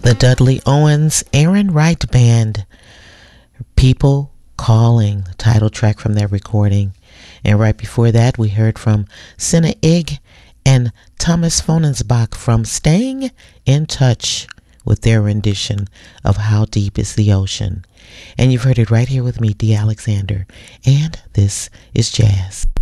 The Dudley Owens Aaron Wright Band, People Calling, the title track from their recording. And right before that, we heard from Senna Ig and Thomas Fonensbach from Staying in Touch with their rendition of How Deep is the Ocean. And you've heard it right here with me, D. Alexander. And this is Jazz.